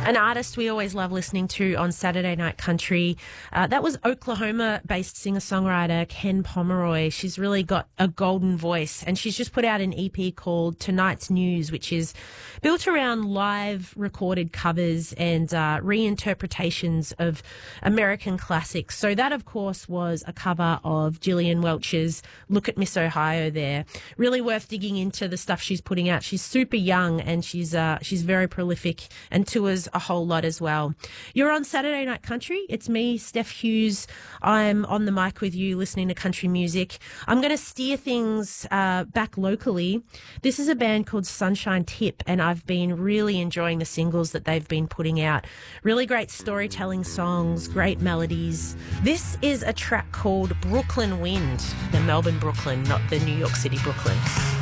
An artist we always love listening to on Saturday Night Country. That was Oklahoma-based singer-songwriter Ken Pomeroy. She's really got a golden voice, and she's just put out an EP called Tonight's News, which is built around live recorded covers and reinterpretations of American classics. So that, of course, was a cover of Gillian Welch's Look at Miss Ohio there. Really worth digging into the stuff she's putting out. She's super young, and she's very prolific and tours a whole lot as well. You're on Saturday Night Country. It's me, Steph Hughes. I'm on the mic with you listening to country music. I'm going to steer things back locally. This is a band called Sunshine Tip, and I've been really enjoying the singles that they've been putting out. Really great storytelling songs, great melodies. This is a track called Brooklyn Wind, the Melbourne Brooklyn, not the New York City Brooklyn.